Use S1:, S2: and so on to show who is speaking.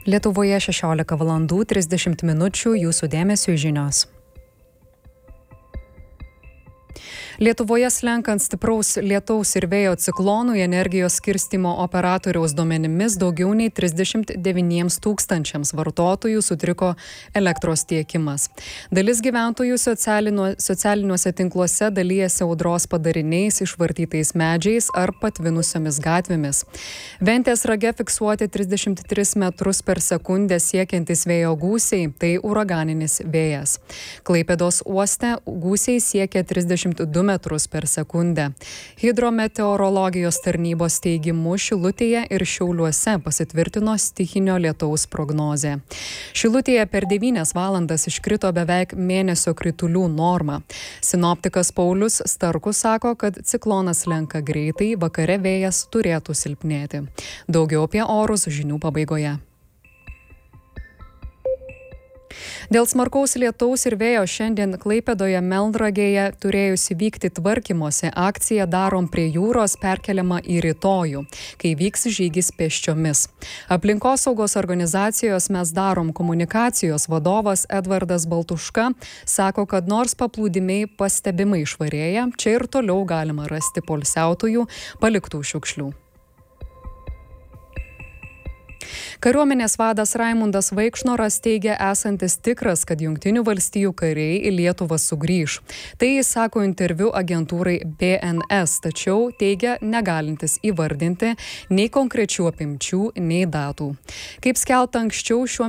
S1: Lietuvoje 16 valandų 30 minučių jūsų dėmesiui žinios. Lietuvoje slenkant stipraus lietaus ir vėjo ciklonui energijos skirstymo operatoriaus duomenimis daugiau nei 39 000 vartotojų sutriko elektros tiekimas. Dalis gyventojų socialiniuose tinkluose dalyjasi audros padariniais, išvartytais medžiais ar patvinusiomis gatvėmis. Ventės rage fiksuoti 33 metrus per sekundę siekiantis vėjo gūsiai, tai uraganinis vėjas. Klaipėdos uoste gūsiai siekia 32 metrus per sekundę. Hidrometeorologijos tarnybos teigimu Šilutėje ir Šiauliuose pasitvirtino stichinio lietaus prognozė. Šilutėje per 9 valandas iškrito beveik mėnesio kritulių norma. Sinoptikas Paulius Starkus sako, kad ciklonas slenka greitai, vakare vėjas turėtų silpnėti. Daugiau apie orus žinių pabaigoje. Dėl smarkaus lietaus ir vėjo šiandien Klaipėdoje Melnragėje turėjusi vykti tvarkymosi akcija Darom prie jūros perkeliama į rytojų, kai vyks žygis pėsčiomis. Aplinkosaugos organizacijos Mes darom komunikacijos vadovas Edvardas Baltuška sako, kad nors paplūdimiai pastebimai švarėja, čia ir toliau galima rasti poilsiautojų paliktų šiukšlių. Kariuomenės vadas Raimundas Vaikšnoras teigia esantis tikras, kad Jungtinių valstijų kariai į Lietuvą sugrįš. Tai jis sako interviu agentūrai BNS, tačiau teigia negalintis įvardinti nei konkrečių apimčių, nei datų. Kaip skelbta anksčiau, šiuo